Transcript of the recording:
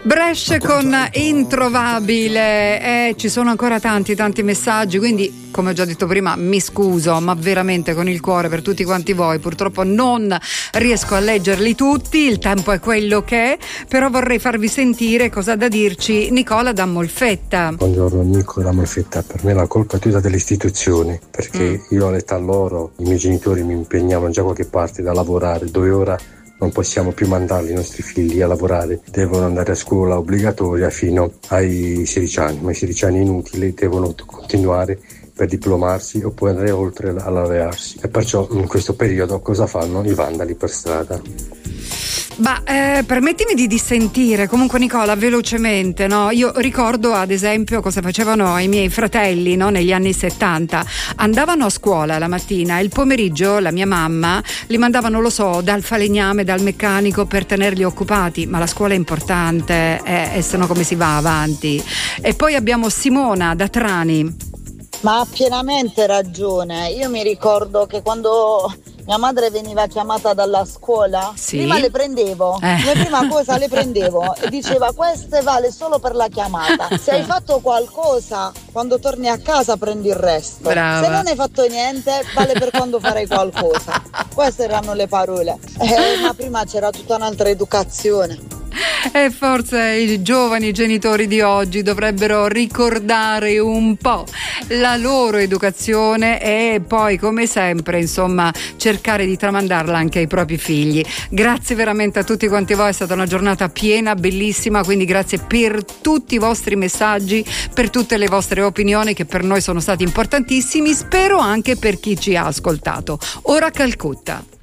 Brescia con Introvabile, ci sono ancora tanti messaggi, quindi come ho già detto prima mi scuso, ma veramente con il cuore per tutti quanti voi, purtroppo non riesco a leggerli tutti, il tempo è quello che è, però vorrei farvi sentire cosa ha da dirci Nicola da Molfetta. Buongiorno Nicola da Molfetta, per me la colpa è tutta delle istituzioni, perché io all'età loro, i miei genitori mi impegnavano già a qualche parte da lavorare, dove ora non possiamo più mandarli i nostri figli a lavorare, devono andare a scuola obbligatoria fino ai 16 anni, ma i 16 anni inutili, devono continuare per diplomarsi o poi andare oltre a laurearsi, e perciò in questo periodo cosa fanno? I vandali per strada. Permettimi di dissentire comunque Nicola velocemente, no? Io ricordo ad esempio cosa facevano i miei fratelli, no? Negli anni 70 andavano a scuola la mattina e il pomeriggio la mia mamma li mandava, non lo so, dal falegname, dal meccanico per tenerli occupati, ma la scuola è importante e se no come si va avanti? E poi abbiamo Simona da Trani. Ma ha pienamente ragione, io mi ricordo che quando mia madre veniva chiamata dalla scuola, prima le prendevo, come prima cosa le prendevo e diceva queste vale solo per la chiamata, se hai fatto qualcosa quando torni a casa prendi il resto. Brava. Se non hai fatto niente vale per quando farai qualcosa, queste erano le parole, ma prima c'era tutta un'altra educazione. E forse i giovani genitori di oggi dovrebbero ricordare un po' la loro educazione e poi come sempre insomma cercare di tramandarla anche ai propri figli. Grazie veramente a tutti quanti voi, è stata una giornata piena, bellissima, quindi grazie per tutti i vostri messaggi, per tutte le vostre opinioni che per noi sono stati importantissimi, spero anche per chi ci ha ascoltato. Ora Calcutta.